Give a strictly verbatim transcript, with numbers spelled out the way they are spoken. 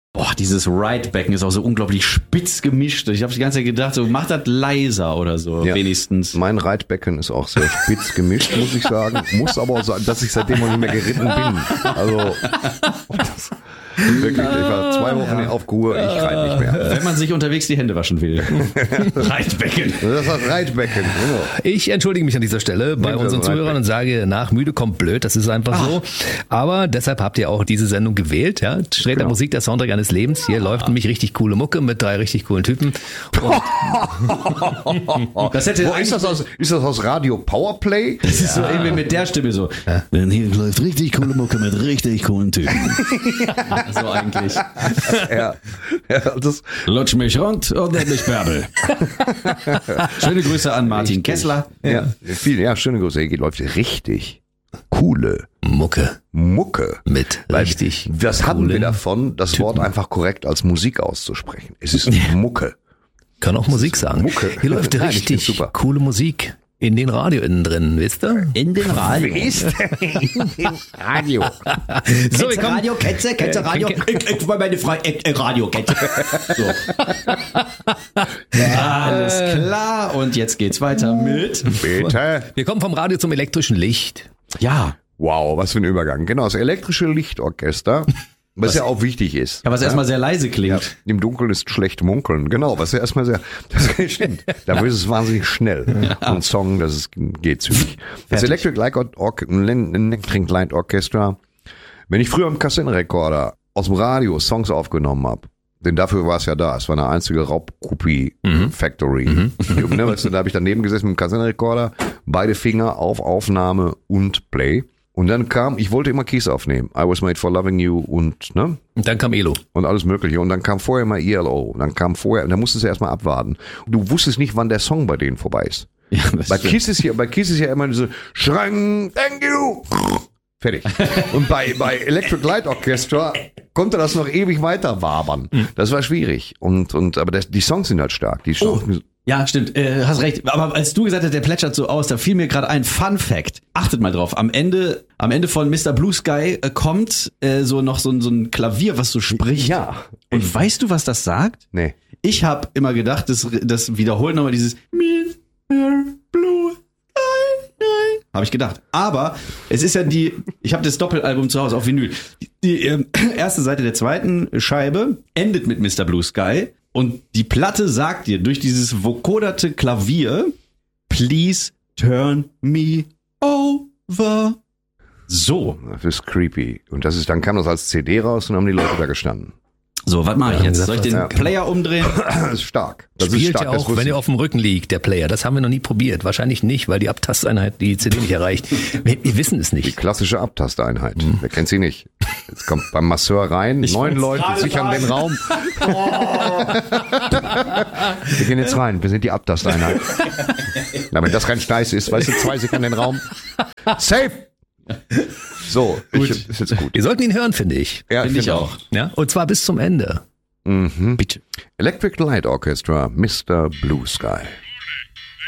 Boah, dieses Ride-Becken ist auch so unglaublich spitz gemischt. Ich habe die ganze Zeit gedacht, so mach das leiser oder so, Ja. wenigstens. Mein Reitbecken ist auch sehr spitz gemischt, muss ich sagen. Muss aber auch sagen, dass ich seitdem noch nicht mehr geritten bin. Also das, wirklich, ich war zwei Wochen ja. auf Kur, ich reite nicht mehr. Wenn man sich unterwegs die Hände waschen will. Reitbecken. Das ist das Reitbecken. Genau. Ich entschuldige mich an dieser Stelle bei Danke, unseren Reitbecken. Zuhörern und sage, nach müde kommt blöd, das ist einfach so. Aber deshalb habt ihr auch diese Sendung gewählt. Ja? Sträter Genau. Musik, der Soundtrack eines Lebens. Hier läuft nämlich richtig coole Mucke mit drei richtig coolen Typen. Das hätte Wo ist das aus? Ist das aus Radio Powerplay? Das ist so irgendwie mit der Stimme so. Ja. Hier läuft richtig coole Mucke mit richtig coolen Typen. So eigentlich. Ja. Ja, das, Lutsch mich rund und nenn mich Bärbel. Schöne Grüße an Martin Richtig. Kessler. ja, viel, ja, schöne Grüße. Hier läuft richtig coole Mucke Mucke. mit Weil richtig Was hatten wir coolen davon, das Typen. Wort einfach korrekt als Musik auszusprechen? Es ist Mucke. Kann auch Musik sagen. Mucke. Hier läuft Nein, ich richtig find's super. coole Musik in den Radio innen drin, wisst ihr? In den Radio. Ist Radio. So, wir kommen, Radio, Ketze, Ketze, Radio. Ich, ich wollte meine Frau, ich, ich, Radio, Ketze. So. Alles klar. Und jetzt geht's weiter mit. Bitte. wir kommen vom Radio zum elektrischen Licht. Ja. Wow, was für ein Übergang. Genau, das elektrische Lichtorchester, was ja auch wichtig ist. Ja, was erstmal sehr leise klingt. Ja, im Dunkeln ist schlecht munkeln. Genau, was ja erstmal sehr, das stimmt. Da ist es wahnsinnig schnell. Ein Song, das ist, geht zügig. Das Electric Light, Or- Electric Light Orchestra, wenn ich früher am Kassettenrekorder aus dem Radio Songs aufgenommen habe, denn dafür war es ja da, es war eine einzige Raubkopie-Factory. Mhm. Ne, weißt du, da habe ich daneben gesessen mit dem Kassettenrekorder, beide Finger auf Aufnahme und Play. Und dann kam, ich wollte immer Keys aufnehmen. I Was Made for Loving You und, ne? Und dann kam Elo. Und alles Mögliche. Und dann kam vorher mal E L O. Dann kam vorher, und dann musstest du erstmal abwarten. Und du wusstest nicht, wann der Song bei denen vorbei ist. Ja, das Bei stimmt. Kiss ist ja, bei Kiss ist ja immer diese Schrang, thank you. Fertig. Und bei, bei Electric Light Orchestra konnte das noch ewig weiter wabern. Das war schwierig. Und, und, aber das, die Songs sind halt stark. Die Oh. Songs, Ja, stimmt, äh, hast recht. Aber als du gesagt hast, der plätschert so aus, da fiel mir gerade ein Fun Fact. Achtet mal drauf. Am Ende, am Ende von Mister Blue Sky äh, kommt äh, so noch so, ein- so ein Klavier, was so spricht. Ja. Und weißt du, was das sagt? Nee. Ich habe immer gedacht, das, das wiederholt nochmal dieses Mister Blue Sky. Nein. Habe ich gedacht. Aber es ist ja die, ich habe das Doppelalbum zu Hause auf Vinyl. Die, die ähm, erste Seite der zweiten Scheibe endet mit Mister Blue Sky. Und die Platte sagt dir durch dieses vokoderte Klavier, please turn me over. So. Das ist creepy. Und das ist, dann kam das als C D raus und haben die Leute da gestanden. So, was mache ich jetzt? Soll ich den Ja. Player umdrehen? Das ist stark. Das ist Spielt stark. ja das auch, wusste wenn ich. ihr auf dem Rücken liegt, der Player. Das haben wir noch nie probiert. Wahrscheinlich nicht, weil die Abtasteinheit die C D nicht erreicht. Wir, wir wissen es Die nicht. klassische Abtasteinheit. Wer kennt sie nicht? Jetzt kommt beim Masseur rein, neun Leute sichern den Raum. Wir gehen jetzt rein, wir sind die Abtasteinheit. Na, wenn das kein Steiß ist, weißt du, zwei sichern den Raum. Safe! So, ich, ist jetzt gut. Wir sollten ihn hören, finde ich. Ja, Finde ich finde auch. Ja? Und zwar bis zum Ende. Mhm. Bitte. Electric Light Orchestra, Mister Blue Sky.